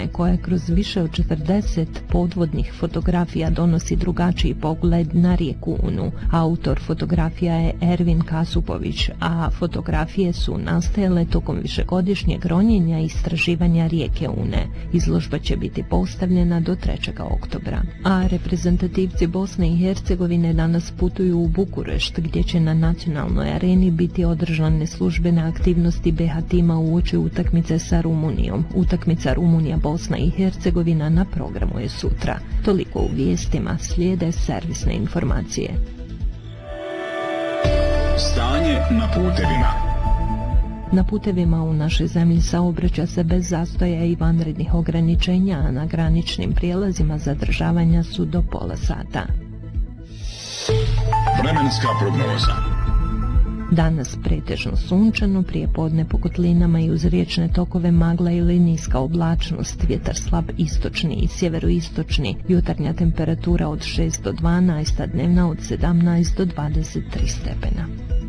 Une koja kroz više od 40 podvodnih fotografija donosi drugačiji pogled na rijeku Unu. Autor fotografija je Ervin Kasupović, a fotografije su nastajale tokom višegodišnjeg ronjenja i istraživanja rijeke Une. Izložba će biti postavljena do 3. oktobra. A reprezentativci Bosne i Hercegovine danas putuju u Bukurešt, gdje će na nacionalnoj areni biti održane službene aktivnosti BH tima uoči utakmice sa Rumunijom. Utakmica Rumunija-Bosna i Hercegovina na programu je sutra. Toliko u vijestima, slijede servisne informacije. Stanje na putevima. Na putevima u našoj zemlji saobraća se bez zastoja i vanrednih ograničenja, a na graničnim prijelazima zadržavanja su do pola sata. Vremenska prognoza. Danas pretežno sunčano, prije podne po kotlinama i uz riječne tokove magla ili niska oblačnost, vjetar slab istočni i sjeveroistočni, jutarnja temperatura od 6 do 12, a dnevna od 17 do 23 stepena.